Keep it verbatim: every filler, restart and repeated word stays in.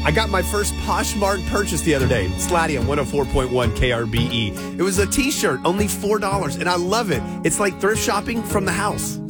I got my first Poshmark purchase the other day. Slatty on one oh four point one K R B E. It was a t-shirt, only four dollars, and I love it. It's like thrift shopping from the house.